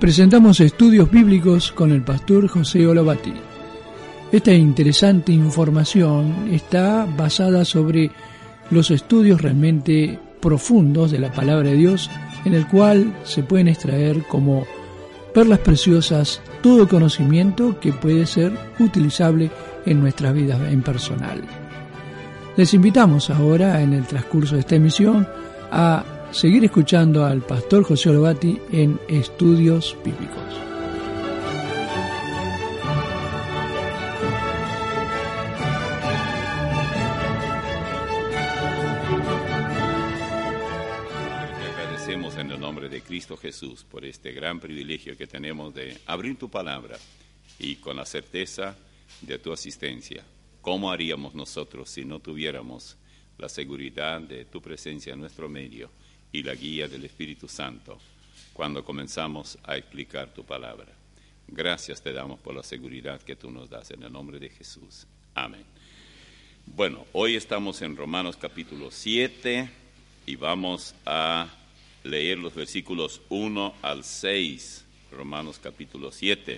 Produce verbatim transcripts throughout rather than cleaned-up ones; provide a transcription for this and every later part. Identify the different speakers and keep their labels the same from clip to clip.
Speaker 1: presentamos estudios bíblicos con el pastor José Olovati. Esta interesante información está basada sobre los estudios realmente profundos de la palabra de Dios, en el cual se pueden extraer como perlas preciosas todo conocimiento que puede ser utilizable en nuestra vida en personal. Les invitamos ahora, en el transcurso de esta emisión, a seguir escuchando al pastor José Olovati en Estudios Bíblicos.
Speaker 2: Agradecemos en el nombre de Cristo Jesús por este gran privilegio que tenemos de abrir tu palabra y con la certeza de tu asistencia. ¿Cómo haríamos nosotros si no tuviéramos la seguridad de tu presencia en nuestro medio y la guía del Espíritu Santo cuando comenzamos a explicar tu palabra? Gracias te damos por la seguridad que tú nos das en el nombre de Jesús. Amén. Bueno, hoy estamos en Romanos capítulo siete y vamos a leer los versículos uno al seis. Romanos capítulo siete.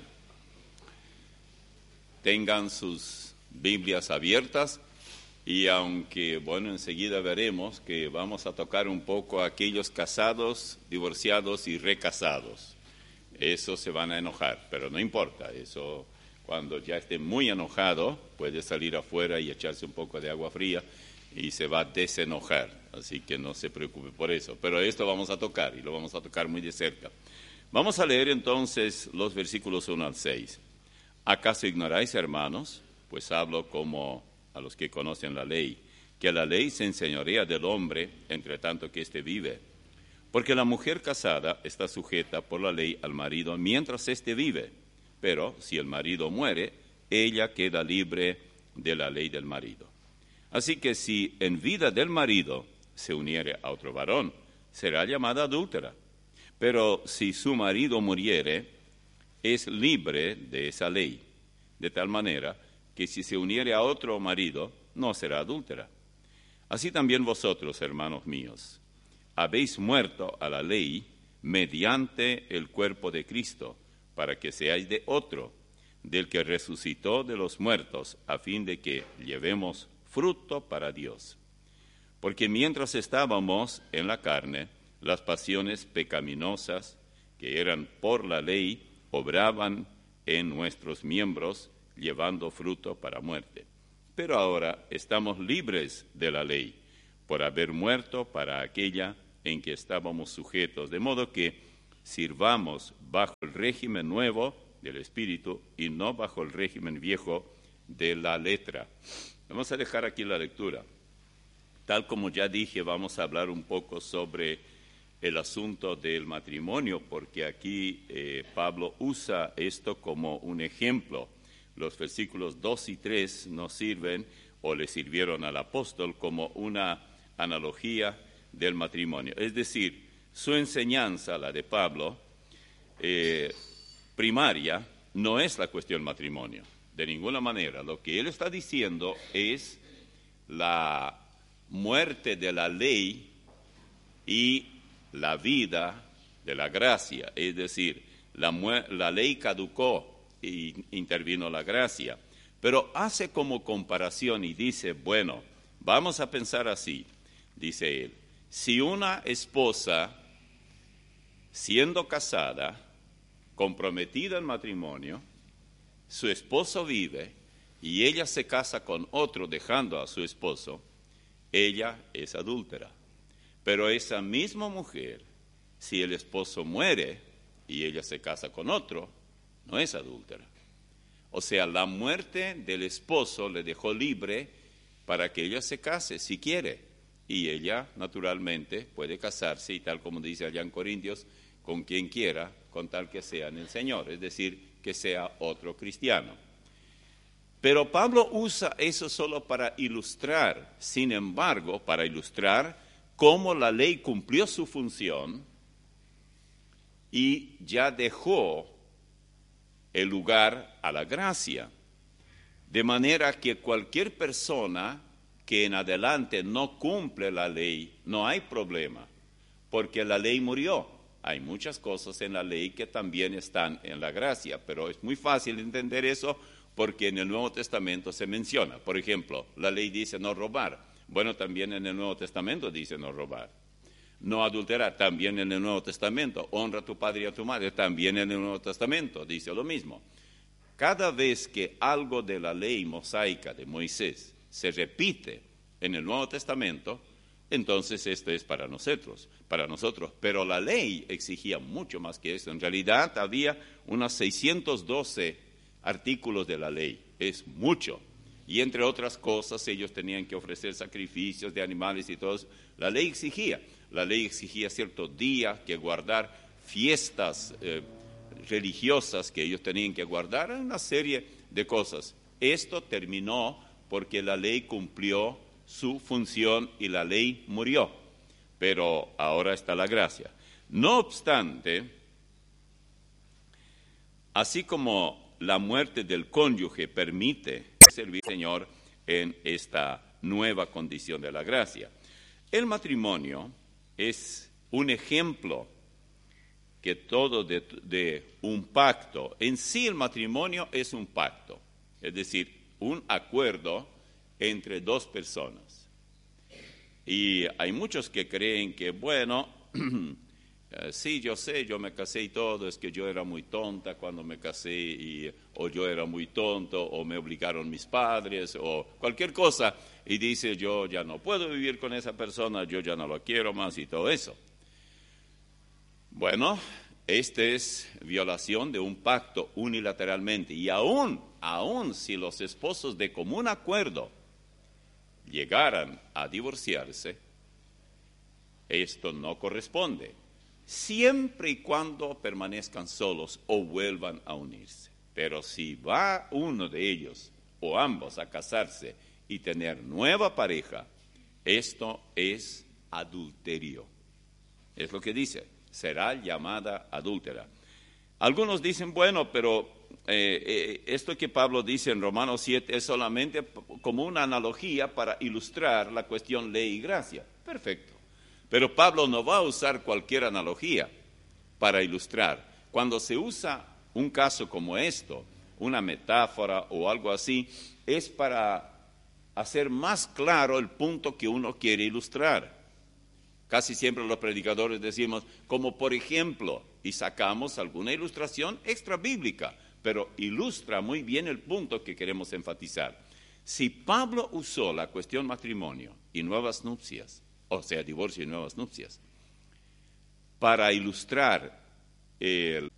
Speaker 2: Tengan sus Biblias abiertas. Y aunque, bueno, enseguida veremos que vamos a tocar un poco a aquellos casados, divorciados y recasados. Eso se van a enojar, pero no importa. Eso, cuando ya esté muy enojado, puede salir afuera y echarse un poco de agua fría y se va a desenojar. Así que no se preocupe por eso. Pero esto vamos a tocar y lo vamos a tocar muy de cerca. Vamos a leer entonces los versículos uno al seis. ¿Acaso ignoráis, hermanos? Pues hablo como a los que conocen la ley, que la ley se enseñorea del hombre, entre tanto que éste vive. Porque la mujer casada está sujeta por la ley al marido mientras éste vive, pero si el marido muere, ella queda libre de la ley del marido. Así que si en vida del marido se uniere a otro varón, será llamada adúltera. Pero si su marido muriere, es libre de esa ley, de tal manera que si se uniere a otro marido, no será adúltera. Así también vosotros, hermanos míos, habéis muerto a la ley mediante el cuerpo de Cristo, para que seáis de otro, del que resucitó de los muertos, a fin de que llevemos fruto para Dios. Porque mientras estábamos en la carne, las pasiones pecaminosas que eran por la ley obraban en nuestros miembros, llevando fruto para muerte. Pero ahora estamos libres de la ley, por haber muerto para aquella en que estábamos sujetos, de modo que sirvamos bajo el régimen nuevo del Espíritu y no bajo el régimen viejo de la letra. Vamos a dejar aquí la lectura. Tal como ya dije, vamos a hablar un poco sobre el asunto del matrimonio, porque aquí eh, Pablo usa esto como un ejemplo. Los versículos dos y tres nos sirven, o le sirvieron al apóstol, como una analogía del matrimonio. Es decir, su enseñanza, la de Pablo, eh, primaria, no es la cuestión matrimonio, de ninguna manera. Lo que él está diciendo es la muerte de la ley y la vida de la gracia. Es decir, la, la ley caducó y intervino la gracia, pero hace como comparación y dice, bueno, vamos a pensar así, dice él, si una esposa, siendo casada, comprometida en matrimonio, su esposo vive y ella se casa con otro dejando a su esposo, ella es adúltera. Pero esa misma mujer, si el esposo muere y ella se casa con otro, no es adúltera. O sea, la muerte del esposo le dejó libre para que ella se case si quiere. Y ella, naturalmente, puede casarse, y tal como dice allá en Corintios, con quien quiera, con tal que sea en el Señor, es decir, que sea otro cristiano. Pero Pablo usa eso solo para ilustrar, sin embargo, para ilustrar cómo la ley cumplió su función y ya dejó el lugar a la gracia. De manera que cualquier persona que en adelante no cumple la ley, no hay problema, porque la ley murió. hay muchas cosas en la ley que también están en la gracia, pero es muy fácil entender eso porque en el Nuevo Testamento se menciona. Por ejemplo, la ley dice no robar. Bueno, también en el Nuevo Testamento dice no robar. No adulterar, también en el Nuevo Testamento. Honra a tu padre y a tu madre, también en el Nuevo Testamento dice lo mismo. Cada vez que algo de la ley mosaica de Moisés se repite en el Nuevo Testamento, entonces esto es para nosotros, para nosotros. Pero la ley exigía mucho más que eso. En realidad había unos seiscientos doce artículos de la ley, es mucho. Y entre otras cosas, ellos tenían que ofrecer sacrificios de animales y todo eso. La ley exigía, la ley exigía ciertos días que guardar, fiestas eh, religiosas que ellos tenían que guardar, una serie de cosas. Esto terminó porque la ley cumplió su función y la ley murió, pero ahora está la gracia. No obstante, así como la muerte del cónyuge permite servir al Señor en esta nueva condición de la gracia, el matrimonio es un ejemplo que todo de, de un pacto. En sí el matrimonio es un pacto, es decir, un acuerdo entre dos personas. Y hay muchos que creen que, bueno, sí, yo sé, yo me casé y todo, es que yo era muy tonta cuando me casé, y, o yo era muy tonto, o me obligaron mis padres, o cualquier cosa, y dice, yo ya no puedo vivir con esa persona, yo ya no lo quiero más y todo eso. Bueno, esta es violación de un pacto unilateralmente, y aún, aún si los esposos de común acuerdo llegaran a divorciarse, esto no corresponde, siempre y cuando permanezcan solos o vuelvan a unirse. Pero si va uno de ellos o ambos a casarse y tener nueva pareja, esto es adulterio. Es lo que dice, será llamada adúltera. Algunos dicen, bueno, pero eh, eh, esto que Pablo dice en Romanos siete es solamente como una analogía para ilustrar la cuestión ley y gracia. Perfecto. Pero Pablo no va a usar cualquier analogía para ilustrar. Cuando se usa un caso como esto, una metáfora o algo así, es para hacer más claro el punto que uno quiere ilustrar. Casi siempre los predicadores decimos, como por ejemplo, y sacamos alguna ilustración extra bíblica, pero ilustra muy bien el punto que queremos enfatizar. Si Pablo usó la cuestión matrimonio y nuevas nupcias, o sea, divorcio y nuevas nupcias, para ilustrar el